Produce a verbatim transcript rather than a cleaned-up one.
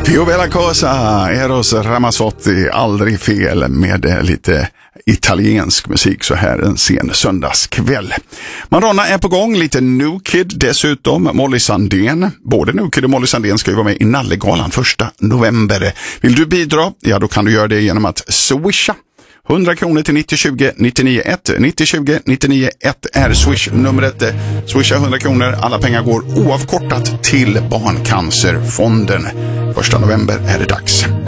Dio Bella Cosa, Eros Ramazzotti, aldrig fel med lite italiensk musik så här en sen söndagskväll. Madonna är på gång, lite New Kid dessutom, Molly Sandén. Både New Kid och Molly Sandén ska ju vara med i Nallegalan första november. Vill du bidra? Ja, då kan du göra det genom att swisha. hundra kronor till nittio tjugo nittionio ett. nittio tjugo nittionio ett är swish-numret. Swisha hundra kronor. Alla pengar går oavkortat till Barncancerfonden. Första november är det dags.